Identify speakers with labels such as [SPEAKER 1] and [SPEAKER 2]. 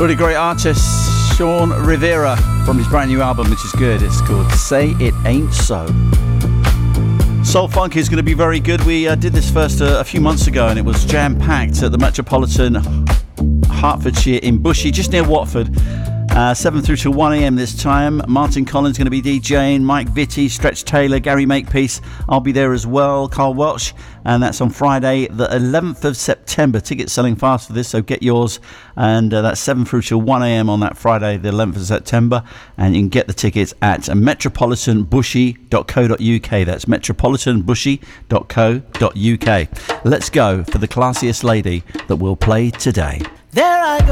[SPEAKER 1] Really great artist, Sean Rivera, from his brand new album, which is good. It's called Say It Ain't So. Soul Funk is going to be very good. We did this first a few months ago, and it was jam-packed at the Metropolitan Hertfordshire in Bushey, just near Watford. 7 through to 1 a.m. this time. Martin Collins going to be DJing, Mike Vitti, Stretch Taylor, Gary Makepeace. I'll be there as well, Carl Welch. And that's on Friday, the 11th of September. Tickets selling fast for this, so get yours. And that's 7 through to 1 a.m. on that Friday, the 11th of September. And you can get the tickets at metropolitanbushey.co.uk. That's metropolitanbushey.co.uk. Let's go for the classiest lady that will play today.
[SPEAKER 2] There I go.